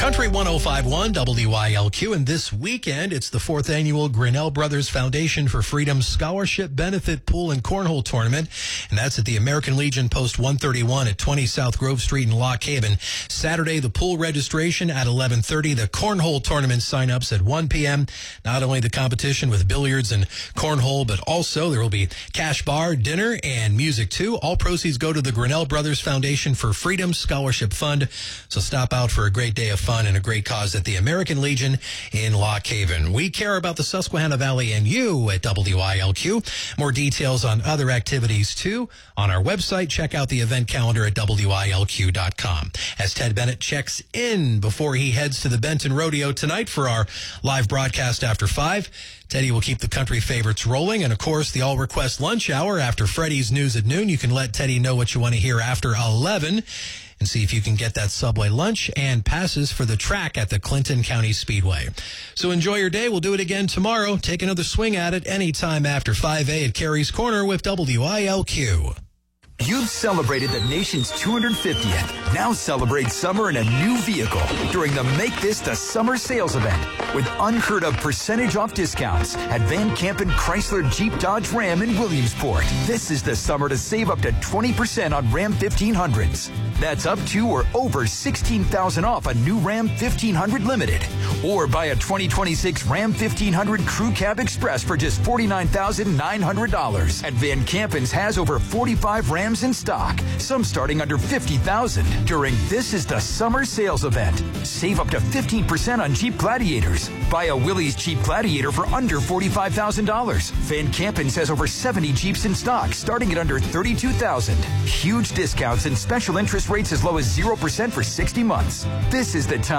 Country 105.1 WYLQ, and this weekend it's the 4th annual Grinnell Brothers Foundation for Freedom Scholarship Benefit Pool and Cornhole Tournament, and that's at the American Legion Post 131 at 20 South Grove Street in Lock Haven. Saturday, the pool registration at 11:30, the cornhole tournament sign-ups at 1 p.m. Not only the competition with billiards and cornhole, but also there will be cash bar, dinner, and music too. All proceeds go to the Grinnell Brothers Foundation for Freedom Scholarship Fund, so stop out for a great day of fun and a great cause at the American Legion in Lock Haven. We care about the Susquehanna Valley and you at WYLQ. More details on other activities too on our website. Check out the event calendar at WYLQ.com. As Ted Bennett checks in before he heads to the Benton Rodeo tonight for our live broadcast after 5, Teddy will keep the country favorites rolling. And, of course, the all-request lunch hour after Freddie's News at noon. You can let Teddy know what you want to hear after 11 and see if you can get that Subway lunch and passes for the track at the Clinton County Speedway. So enjoy your day. We'll do it again tomorrow. Take another swing at it anytime after 5A at Carey's Corner with WYLQ. You've celebrated the nation's 250th. Now celebrate summer in a new vehicle during the Make This the Summer sales event with unheard of percentage off discounts at Van Campen Chrysler Jeep Dodge Ram in Williamsport. This is the summer to save up to 20% on Ram 1500s. That's up to or over $16,000 off a new Ram 1500 Limited. Or buy a 2026 Ram 1500 Crew Cab Express for just $49,900. And Van Campen's has over 45 Rams in stock, some starting under $50,000 during This is the Summer sales event. Save up to 15% on Jeep Gladiators. Buy a Willys Jeep Gladiator for under $45,000. Van Campen's has over 70 Jeeps in stock, starting at under $32,000. Huge discounts and special interest rates as low as 0% for 60 months. This is the time